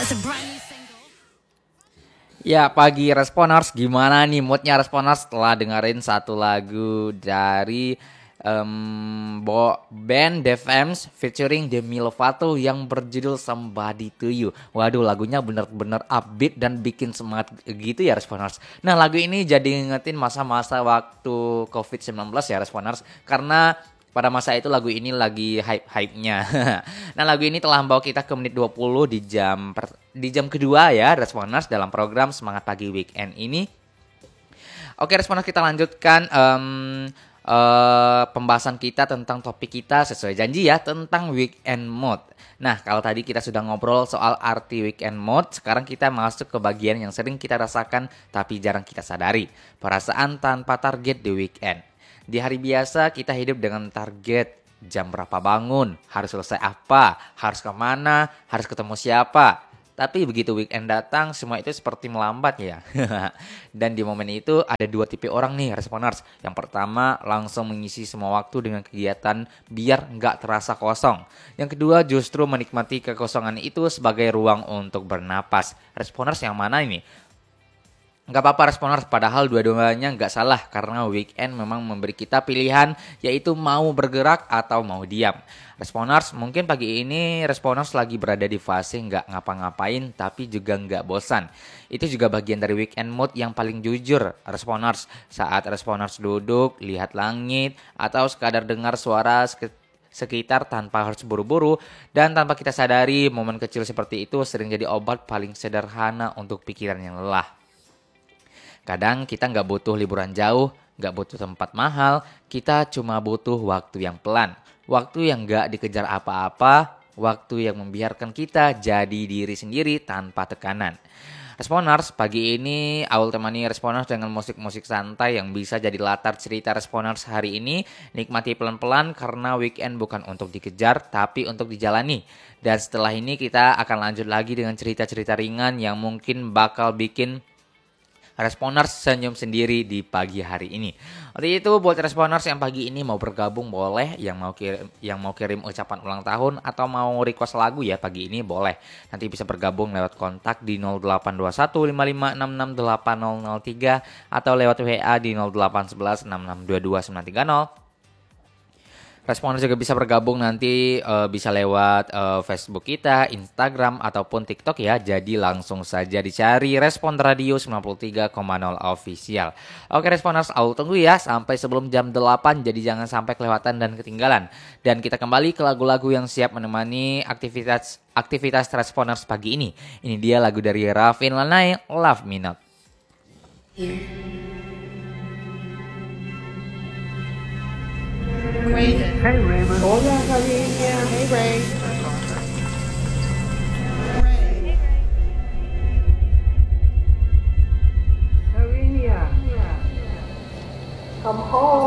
Ya, pagi Responers, gimana nih moodnya Responers setelah dengerin satu lagu dari band Defems featuring Demi Lovato yang berjudul Somebody to You. Waduh, lagunya bener-bener upbeat dan bikin semangat gitu ya Responers. Nah, lagu ini jadi ngingetin masa-masa waktu COVID-19 ya Responers, karena pada masa itu lagu ini lagi hype-hype-nya. Nah, lagu ini telah membawa kita ke menit 20 di jam kedua ya Responers dalam program Semangat Pagi Weekend ini. Oke Responers, kita lanjutkan pembahasan kita tentang topik kita sesuai janji ya, tentang weekend mode. Nah, kalau tadi kita sudah ngobrol soal arti weekend mode, sekarang kita masuk ke bagian yang sering kita rasakan tapi jarang kita sadari. Perasaan tanpa target di weekend. Di hari biasa kita hidup dengan target, jam berapa bangun, harus selesai apa, harus kemana, harus ketemu siapa. Tapi begitu weekend datang, semua itu seperti melambat ya. Dan di momen itu ada dua tipe orang nih Responers. Yang pertama langsung mengisi semua waktu dengan kegiatan biar nggak terasa kosong. Yang kedua justru menikmati kekosongan itu sebagai ruang untuk bernapas. Responers yang mana ini? Nggak apa-apa Responers, padahal dua-duanya nggak salah karena weekend memang memberi kita pilihan, yaitu mau bergerak atau mau diam. Responers, mungkin pagi ini Responers lagi berada di fase nggak ngapa-ngapain tapi juga nggak bosan. Itu juga bagian dari weekend mood yang paling jujur Responers. Saat Responers duduk, lihat langit, atau sekadar dengar suara sekitar tanpa harus buru-buru, dan tanpa kita sadari momen kecil seperti itu sering jadi obat paling sederhana untuk pikiran yang lelah. Kadang kita nggak butuh liburan jauh, nggak butuh tempat mahal, kita cuma butuh waktu yang pelan. Waktu yang nggak dikejar apa-apa, waktu yang membiarkan kita jadi diri sendiri tanpa tekanan. Responers, pagi ini Aul temani Responers dengan musik-musik santai yang bisa jadi latar cerita Responers hari ini. Nikmati pelan-pelan karena weekend bukan untuk dikejar tapi untuk dijalani. Dan setelah ini kita akan lanjut lagi dengan cerita-cerita ringan yang mungkin bakal bikin Responers senyum sendiri di pagi hari ini. Waktu itu buat Responers yang pagi ini mau bergabung boleh, yang mau kirim ucapan ulang tahun atau mau request lagu ya pagi ini boleh. Nanti bisa bergabung lewat kontak di 082155668003 atau lewat WA di 081166222930. Responers juga bisa bergabung nanti bisa lewat Facebook kita, Instagram ataupun TikTok ya. Jadi langsung saja dicari Respon Radio 93,0 Official. Oke Responers, Aul tunggu ya sampai sebelum jam 8, jadi jangan sampai kelewatan dan ketinggalan. Dan kita kembali ke lagu-lagu yang siap menemani aktivitas Responers pagi ini. Ini dia lagu dari Raffin Lanai, Love Me Not. Raven. Hey Raven. Hola Javinia. Hey Ray. Lavinia. Come home.